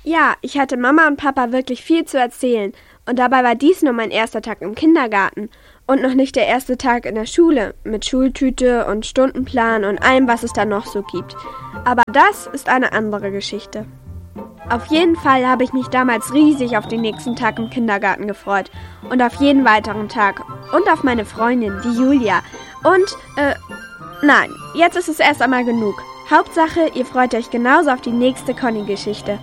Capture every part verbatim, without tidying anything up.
Ja, ich hatte Mama und Papa wirklich viel zu erzählen. Und dabei war dies nur mein erster Tag im Kindergarten. Und noch nicht der erste Tag in der Schule. Mit Schultüte und Stundenplan und allem, was es da noch so gibt. Aber das ist eine andere Geschichte. Auf jeden Fall habe ich mich damals riesig auf den nächsten Tag im Kindergarten gefreut. Und auf jeden weiteren Tag. Und auf meine Freundin, die Julia. Und, äh, nein, jetzt ist es erst einmal genug. Hauptsache, ihr freut euch genauso auf die nächste Conny-Geschichte.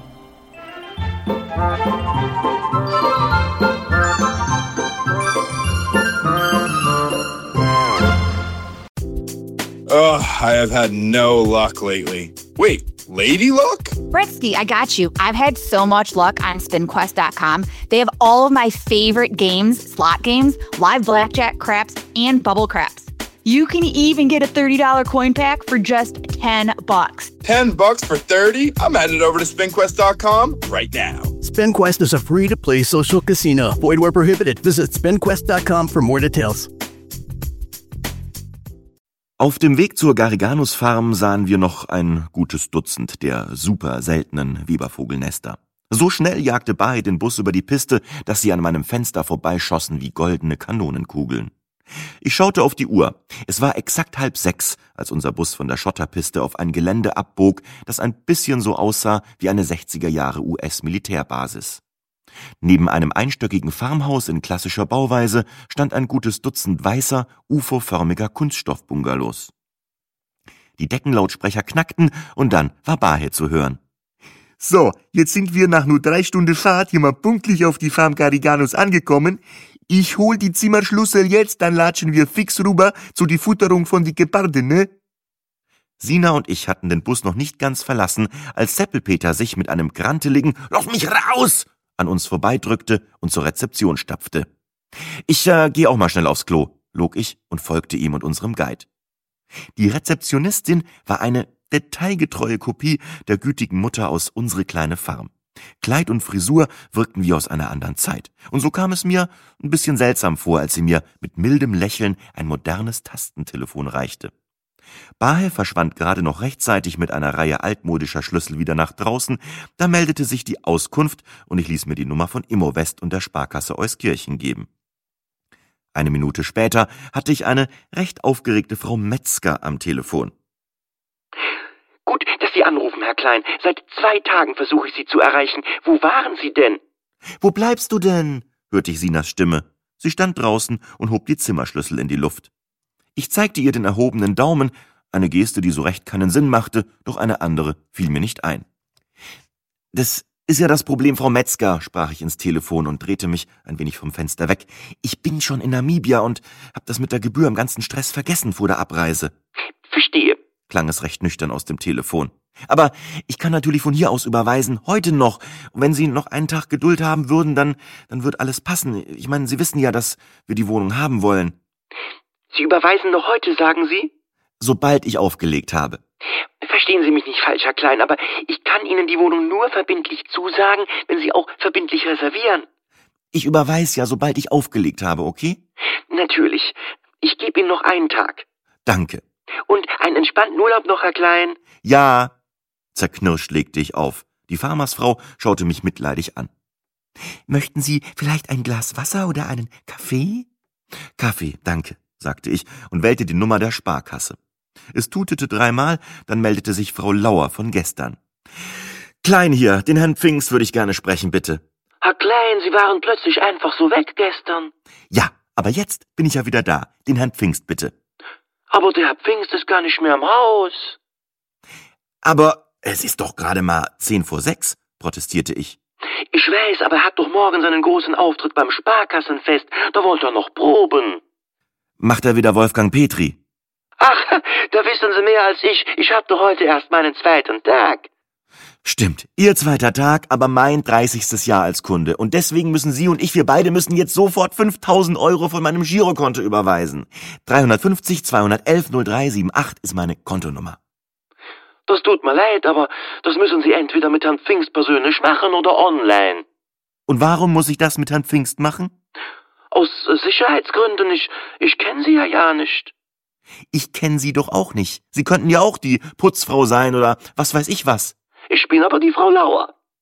Oh, I have had no luck lately. Wait, lady luck? Britsky, I got you. I've had so much luck on spin quest dot com. They have all of my favorite games, slot games, live blackjack, craps, and bubble craps. You can even get a thirty dollars coin pack for just ten bucks. ten bucks for thirty? I'm headed over to spin quest dot com right now. SpinQuest is a free-to-play social casino. Void where prohibited. Visit spin quest dot com for more details. Auf dem Weg zur Garriganus Farm sahen wir noch ein gutes Dutzend der super seltenen Webervogelnester. So schnell jagte Bahe den Bus über die Piste, dass sie an meinem Fenster vorbeischossen wie goldene Kanonenkugeln. Ich schaute auf die Uhr. Es war exakt halb sechs, als unser Bus von der Schotterpiste auf ein Gelände abbog, das ein bisschen so aussah wie eine sechziger Jahre U S-Militärbasis. Neben einem einstöckigen Farmhaus in klassischer Bauweise stand ein gutes Dutzend weißer, U F O-förmiger Kunststoffbungalows. Die Deckenlautsprecher knackten und dann war Bahe zu hören. So, jetzt sind wir nach nur drei Stunden Fahrt hier mal pünktlich auf die Farm Garriganus angekommen. Ich hol die Zimmerschlüssel jetzt, dann latschen wir fix rüber zu die Futterung von die Geparde, ne? Sina und ich hatten den Bus noch nicht ganz verlassen, als Seppelpeter sich mit einem granteligen »Lass mich raus!« an uns vorbeidrückte und zur Rezeption stapfte. »Ich äh, geh auch mal schnell aufs Klo«, log ich und folgte ihm und unserem Guide. Die Rezeptionistin war eine detailgetreue Kopie der gütigen Mutter aus Unsere kleine Farm. Kleid und Frisur wirkten wie aus einer anderen Zeit. Und so kam es mir ein bisschen seltsam vor, als sie mir mit mildem Lächeln ein modernes Tastentelefon reichte. Bahe verschwand gerade noch rechtzeitig mit einer Reihe altmodischer Schlüssel wieder nach draußen, da meldete sich die Auskunft und ich ließ mir die Nummer von Immowest und der Sparkasse Euskirchen geben. Eine Minute später hatte ich eine recht aufgeregte Frau Metzger am Telefon. Gut, dass Sie anrufen, Herr Klein. Seit zwei Tagen versuche ich Sie zu erreichen. Wo waren Sie denn? »Wo bleibst du denn?« hörte ich Sinas Stimme. Sie stand draußen und hob die Zimmerschlüssel in die Luft. Ich zeigte ihr den erhobenen Daumen, eine Geste, die so recht keinen Sinn machte, doch eine andere fiel mir nicht ein. »Das ist ja das Problem, Frau Metzger«, sprach ich ins Telefon und drehte mich ein wenig vom Fenster weg. »Ich bin schon in Namibia und hab das mit der Gebühr im ganzen Stress vergessen vor der Abreise.« »Verstehe«, klang es recht nüchtern aus dem Telefon. »Aber ich kann natürlich von hier aus überweisen, heute noch. Und wenn Sie noch einen Tag Geduld haben würden, dann, dann wird alles passen. Ich meine, Sie wissen ja, dass wir die Wohnung haben wollen.« »Sie überweisen noch heute, sagen Sie?« »Sobald ich aufgelegt habe.« »Verstehen Sie mich nicht falsch, Herr Klein, aber ich kann Ihnen die Wohnung nur verbindlich zusagen, wenn Sie auch verbindlich reservieren.« »Ich überweise ja, sobald ich aufgelegt habe, okay?« »Natürlich. Ich gebe Ihnen noch einen Tag.« »Danke.« »Und einen entspannten Urlaub noch, Herr Klein?« »Ja.« Zerknirscht legte ich auf. Die Farmersfrau schaute mich mitleidig an. »Möchten Sie vielleicht ein Glas Wasser oder einen Kaffee?« »Kaffee, danke«, sagte ich und wählte die Nummer der Sparkasse. Es tutete dreimal, dann meldete sich Frau Lauer von gestern. »Klein hier, den Herrn Pfingst würde ich gerne sprechen, bitte.« »Herr Klein, Sie waren plötzlich einfach so weg gestern.« »Ja, aber jetzt bin ich ja wieder da. Den Herrn Pfingst, bitte.« »Aber der Herr Pfingst ist gar nicht mehr im Haus.« »Aber es ist doch gerade mal zehn vor sechs«, protestierte ich. »Ich weiß, aber er hat doch morgen seinen großen Auftritt beim Sparkassenfest. Da wollte er noch proben.« »Macht er wieder Wolfgang Petri?« »Ach, da wissen Sie mehr als ich. Ich hatte heute erst meinen zweiten Tag.« »Stimmt, Ihr zweiter Tag, aber mein dreißigstes Jahr als Kunde. Und deswegen müssen Sie und ich, wir beide müssen jetzt sofort fünftausend Euro von meinem Girokonto überweisen. dreihundertfünfzig zweihundertelf null drei sieben acht ist meine Kontonummer.« »Das tut mir leid, aber das müssen Sie entweder mit Herrn Pfingst persönlich machen oder online.« »Und warum muss ich das mit Herrn Pfingst machen?« »Aus Sicherheitsgründen. Ich, ich kenne Sie ja ja nicht.« »Ich kenne Sie doch auch nicht. Sie könnten ja auch die Putzfrau sein oder was weiß ich was.« »Ich bin aber die Frau Lauer.«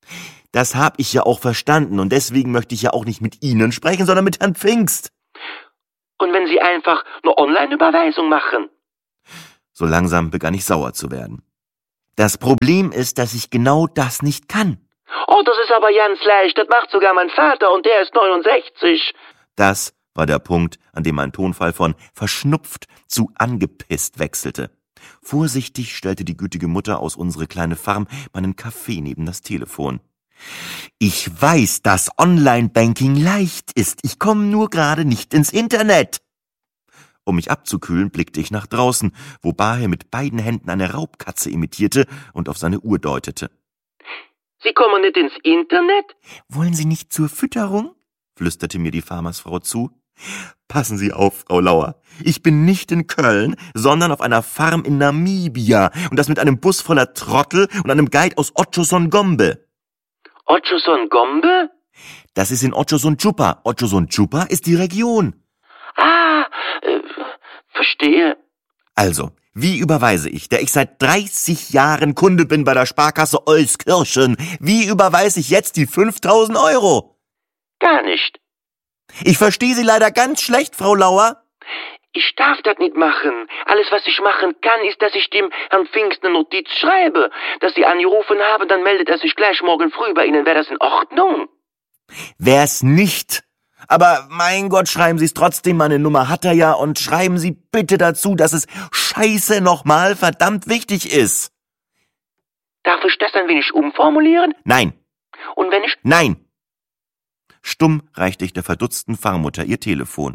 Das hab ich ja auch verstanden und deswegen möchte ich ja auch nicht mit Ihnen sprechen, sondern mit Herrn Pfingst. Und wenn Sie einfach eine Online-Überweisung machen? So langsam begann ich sauer zu werden. Das Problem ist, dass ich genau das nicht kann. Oh, das ist aber ganz leicht. Das macht sogar mein Vater und der ist neunundsechzig. Das war der Punkt, an dem mein Tonfall von verschnupft zu angepisst wechselte. Vorsichtig stellte die gütige Mutter aus unsere kleine Farm meinen Kaffee neben das Telefon. Ich weiß, dass Online-Banking leicht ist. Ich komme nur gerade nicht ins Internet. Um mich abzukühlen, blickte ich nach draußen, wo Bahe mit beiden Händen eine Raubkatze imitierte und auf seine Uhr deutete. Sie kommen nicht ins Internet? Wollen Sie nicht zur Fütterung? Flüsterte mir die Farmersfrau zu. Passen Sie auf, Frau Lauer. Ich bin nicht in Köln, sondern auf einer Farm in Namibia und das mit einem Bus voller Trottel und einem Guide aus Otjosongombe. Otjosongombe? Das ist in Otjosongjupa. Otjosongjupa ist die Region. Ah, äh, verstehe. Also, wie überweise ich, der ich seit dreißig Jahren Kunde bin bei der Sparkasse Euskirchen, wie überweise ich jetzt die fünftausend Euro? Gar nicht. Ich verstehe Sie leider ganz schlecht, Frau Lauer. Ich darf das nicht machen. Alles, was ich machen kann, ist, dass ich dem Herrn Pfingst eine Notiz schreibe. Dass Sie angerufen haben, dann meldet er sich gleich morgen früh bei Ihnen. Wäre das in Ordnung? Wär's nicht. Aber mein Gott, schreiben Sie es trotzdem, meine Nummer hat er ja, und schreiben Sie bitte dazu, dass es scheiße nochmal verdammt wichtig ist. Darf ich das ein wenig umformulieren? Nein. Und wenn ich... Nein. Stumm reichte ich der verdutzten Farmutter ihr Telefon.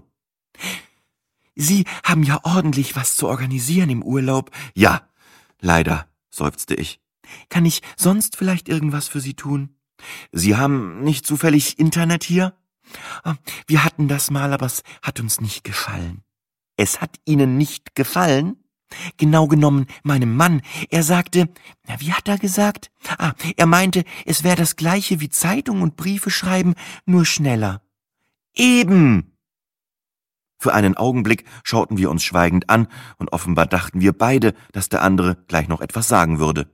Sie haben ja ordentlich was zu organisieren im Urlaub. Ja, leider, seufzte ich. Kann ich sonst vielleicht irgendwas für Sie tun? Sie haben nicht zufällig Internet hier? Wir hatten das mal, aber es hat uns nicht gefallen. Es hat Ihnen nicht gefallen? Genau genommen meinem Mann. Er sagte, na, wie hat er gesagt? Ah, er meinte, es wäre das gleiche wie Zeitung und Briefe schreiben, nur schneller. Eben! Für einen Augenblick schauten wir uns schweigend an und offenbar dachten wir beide, dass der andere gleich noch etwas sagen würde.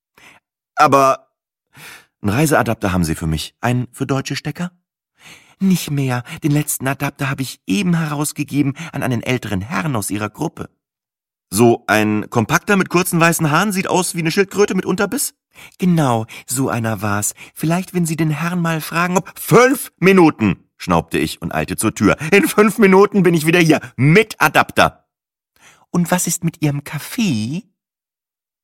Aber einen Reiseadapter haben Sie für mich. Einen für deutsche Stecker? Nicht mehr. Den letzten Adapter habe ich eben herausgegeben an einen älteren Herrn aus Ihrer Gruppe. So ein kompakter mit kurzen weißen Haaren sieht aus wie eine Schildkröte mit Unterbiss? Genau, so einer war's. Vielleicht, wenn Sie den Herrn mal fragen, ob... Fünf Minuten, schnaubte ich und eilte zur Tür. In fünf Minuten bin ich wieder hier, mit Adapter. Und was ist mit Ihrem Kaffee?